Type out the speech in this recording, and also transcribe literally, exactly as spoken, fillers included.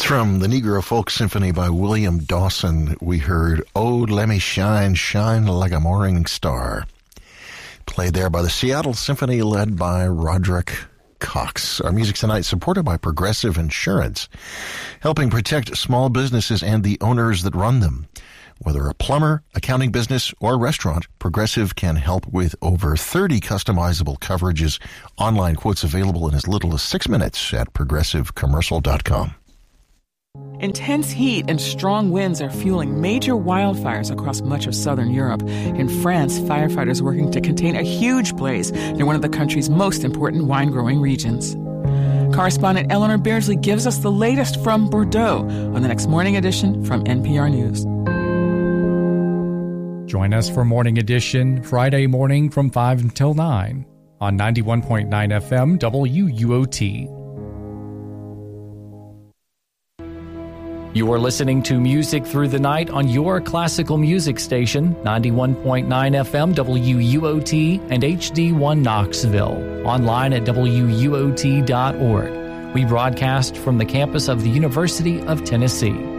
From the Negro Folk Symphony by William Dawson, we heard "Oh, Let Me Shine, Shine Like a Morning Star," played there by the Seattle Symphony, led by Roderick Cox. Our music tonight supported by Progressive Insurance, helping protect small businesses and the owners that run them. Whether a plumber, accounting business, or restaurant, Progressive can help with over thirty customizable coverages. Online quotes available in as little as six minutes at progressive commercial dot com. Intense heat and strong winds are fueling major wildfires across much of southern Europe. In France, firefighters are working to contain a huge blaze near one of the country's most important wine-growing regions. Correspondent Eleanor Beardsley gives us the latest from Bordeaux on the next Morning Edition from N P R News. Join us for Morning Edition Friday morning from five until nine on ninety-one point nine F M W U O T. You are listening to Music Through the Night on your classical music station, ninety-one point nine F M W U O T and H D one Knoxville. Online at W U O T dot org. We broadcast from the campus of the University of Tennessee.